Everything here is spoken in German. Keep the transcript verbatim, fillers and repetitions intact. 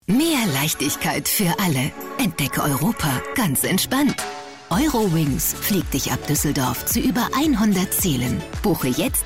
Mehr Leichtigkeit für alle. Entdecke Europa ganz entspannt. Eurowings fliegt dich ab Düsseldorf zu über hundert Zielen. Buche jetzt